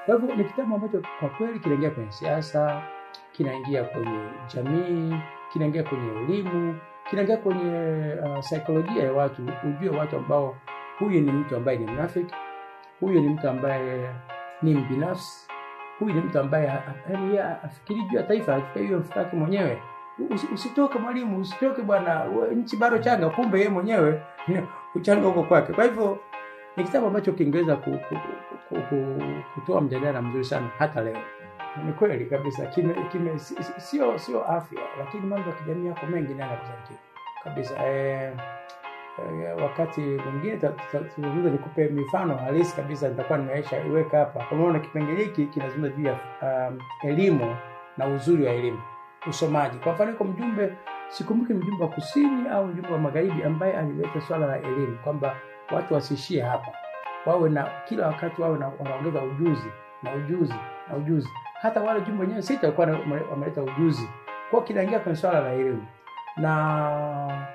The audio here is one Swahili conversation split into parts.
Kwa hivyo ni kitabu ambacho kwa kweli kinaingia kwenye siasa, kinaingia kwenye jamii, kinaingia kwenye elimu, kinaingia kwenye saikolojia ya watu, ujue watu ambao huyu ni mtu ambaye ni mnafiki, huyu ni mtu ambaye ni mbinafsi, huyu ni mtu ambaye afikiri juu ya taifa, afikiri hiyo mfuko wake mwenyewe. Usitoke mwalimu, usitoke bwana, nchi bado changa, kumbe yeye mwenyewe uchanga huko kwake. Kwa hivyo ni kitabu ambacho kingeweza kutoa mjadala mzuri sana hata leo. Ni kweli kabisa, sio afya, lakini mambo ya kijamii yako mengi ndani ya kusaidia kabisa. Wakati mwingine tutazungumza, nikupe mifano halisi kabisa, nitakuwa nimeaisha iweka hapa. Kwa maana kipengele hiki kinazungumza juu ya elimu na uzuri wa elimu, usomaji. Kwa mfano kwa mjumbe, sikumbuki mjumbe wa kusini au mjumbe wa magharibi ambaye alileta swala la elimu kwamba watu wasishie hapa, wawe na kila wakati wawe na wanaongeza ujuzi. Hata wale jumbe wenyewe sita walikuwa wameleta ujuzi. Kwa kinaingia kwenye swala la elimu. Na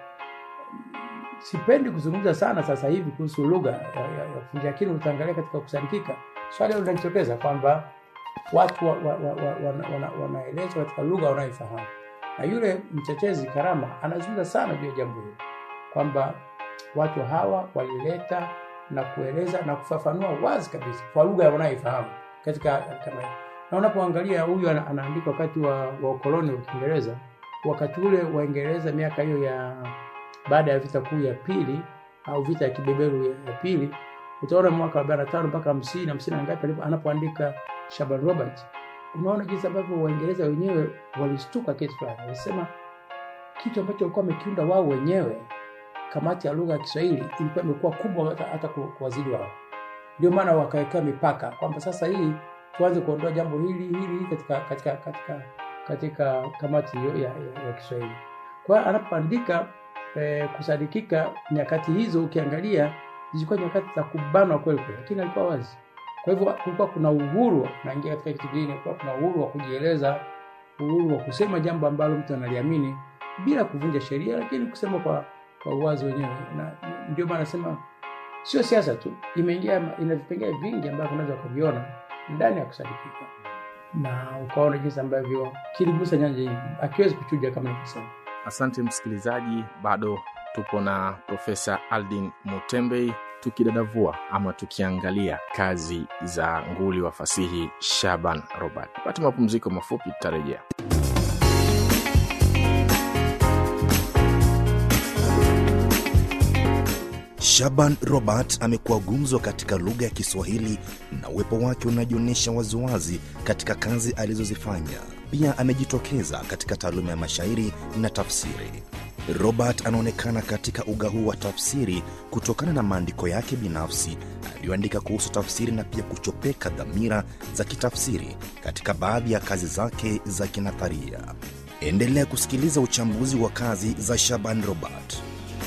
sipendi kuzungumza sana sasa hivi kuhusu lugha ya kufundisha, lakini utaangalia katika kusadikika swali hilo linajitokeza kwamba watu wanaelezwa katika lugha wanayofahamu. Na yule mtetezi Karama anazungumza sana juu ya jambo hilo kwamba watu hawa walileta na kueleza na kufafanua wazi kabisa kwa lugha wanayofahamu katika kama hiyo. Na unapoangalia huyu anaandika wakati wa ukoloni wa Kiingereza, wakati ule Waingereza miaka hiyo ya baada ya vita kuu ya pili au vita ya kibeberu ya pili, utaona mwaka 45 mpaka 50 na ngapi anapoandika Shaban Robert, unaona jinsi ambavyo Waingereza wenyewe walistuka kitu fulani. Walisema kitu ambacho walikuwa wamekiunda wao wenyewe, kamati ya lugha ya Kiswahili ilikuwa imekuwa kubwa hata kuwazidi wao. Ndio maana wakaweka mipaka kwamba sasa hii tuanze kuondoa jambo hili katika kamati hiyo ya Kiswahili. Kwa anapoandika kusadikika, nyakati hizo ukiangalia zilikuwa nyakati za kubanwa kweli, lakini alikuwa wazi. Kwa hivyo kulikuwa kuna uhuru, naingia katika kitu kingine, kulikuwa kuna uhuru wa kujieleza, uhuru wa kusema jambo ambalo mtu analiamini bila kuvunja sheria, lakini kusema kwa uwazi wenyewe. Na ndio maana nasema sio siasa tu, imeingia ina vipengele vingi ambavyo unaweza kuviona ndani ya kusadikika. Na ukaona jinsi ambavyo kiligusa nyanja nyingi, akiwezi kuchuja kama nilivyosema. Asante msikilizaji, bado tupo na Profesa Aldin Mutembei tukidadavua ama tukiangalia kazi za nguli wa fasihi Shaban Robert. Pata mapumziko mafupi, tutarejea. Shaban Robert amekuwa gumzo katika lugha ya Kiswahili na uwepo wake unajionyesha waziwazi katika kazi alizozifanya. Pia amejitokeza katika taaluma ya mashairi na tafsiri. Robert anaonekana katika uga huu wa tafsiri kutokana na maandiko yake binafsi aliyoandika kuhusu tafsiri na pia kuchopeka dhamira za kitafsiri katika baadhi ya kazi zake za kinatharia. Endelea kusikiliza uchambuzi wa kazi za Shaban Robert.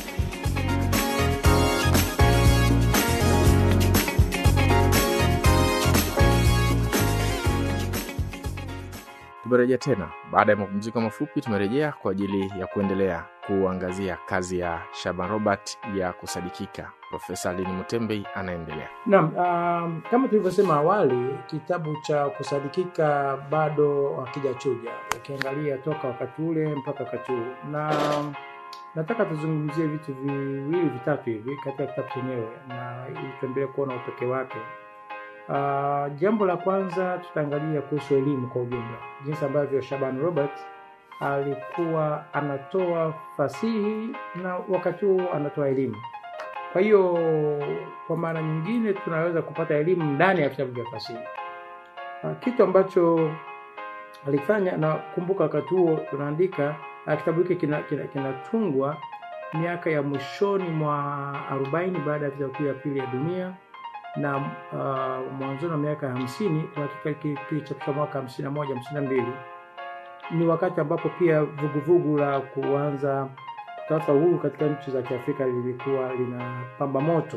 Tumerejea tena. Baada ya mapumziko mafupi tumerejea kwa ajili ya kuendelea kuangazia kazi ya Shaban Robert ya kusadikika. Profesa Aldin Mutembei anaendelea. Naam, kama tulivyosema awali, kitabu cha kusadikika bado hakijachuja. Ukiangalia toka wakati ule mpaka wakati huu. Na nataka tuzungumzie vitu viwili vitatu hivi katika kitabu chenyewe na ili tuendelee kuona upekee wake. Jambo la kwanza tutaangalia kuhusu elimu kwa ujumla, jinsi ambavyo Shaban Robert alikuwa anatoa fasihi na wakati huo anatoa elimu. Kwa hiyo kwa maana nyingine tunaweza kupata elimu ndani ya kitabu cha fasihi, kitu ambacho alifanya. Na kumbuka wakati huo tunaandika kitabu hiki kinatungwa miaka ya mwishoni mwa 40 baada ya vita kuu ya pili ya dunia, na mwanzo wa miaka 50 kilichapishwa mwaka 51 52. Ni wakati ambapo pia vuguvugu la kuanza kutafuta uhuru katika nchi za Kiafrika lilikuwa linapamba moto.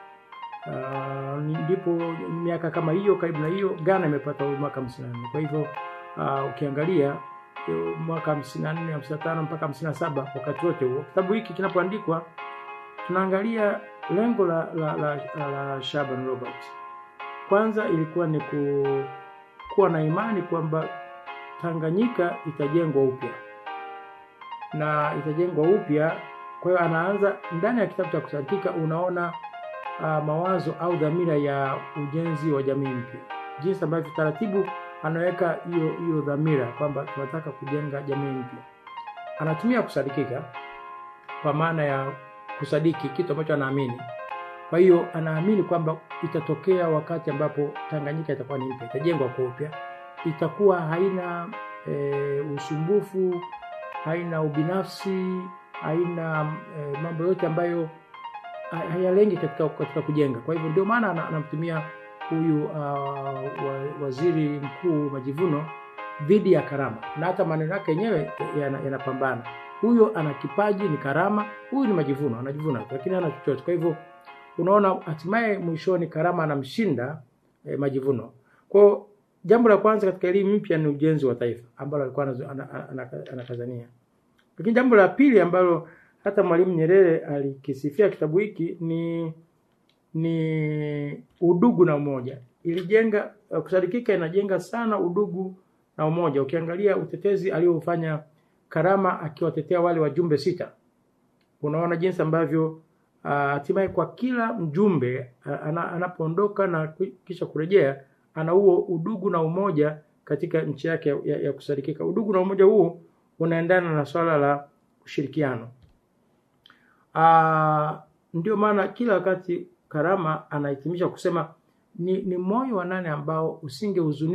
Ndipo miaka kama hiyo, karibu na hiyo, Ghana imepata uhuru mwaka 54. Kwa hivyo ukiangalia mwaka 54 55 mpaka 57, wakati wote huo kitabu hiki kinapoandikwa tunaangalia lengo la Shaban Robert kwanza ilikuwa ni kuwa na imani kwamba Tanganyika itajengwa upya. Na itajengwa upya, kwa hiyo anaanza ndani ya kitabu cha Kusadikika unaona mawazo au dhamira ya ujenzi wa jamii mpya. Jinsi ambavyo taratibu anaweka hiyo dhamira kwamba tunataka kujenga jamii mpya. Anatumia kusadikika kwa maana ya kusadiki kitu ambacho anaamini. Kwa hiyo anaamini kwamba itatokea wakati ambapo Tanganyika itakuwa ni mpya, itajengwa kwa upya, itakuwa haina usumbufu, haina ubinafsi, haina mambo yote ambayo hayalengi katika kujenga. Kwa hivyo ndio maana anamtumia huyu waziri mkuu Majivuno dhidi ya karama, na hata maneno yake yenyewe yanapambana. Huyo ana kipaji, ni karama, huyu ni Majivuno, anajivuna lakini hana chochote. Kwa hivyo unaona hatimaye mwishoni karama anamshinda Majivuno. Kwa jambo la kwanza katika elimu mpya ni ujenzi wa taifa ambalo alikuwa anakazania. Lakini jambo la pili ambalo hata Mwalimu Nyerere alikisifia kitabu hiki ni udugu na umoja. Ilijenga Kusadikika inajenga sana udugu na umoja. Ukiangalia utetezi aliofanya Karama akiwatetea wale wajumbe 6, unaona jinsi ambavyo hatimaye kwa kila mjumbe anapoondoka na kisha kurejea ana huo udugu na umoja katika nchi yake ya Kusadikika. Udugu na umoja huo unaendana na swala la ushirikiano. Ndio maana kila wakati Karama anahitimisha kusema ni moyo wa nani ambao usingehuzunika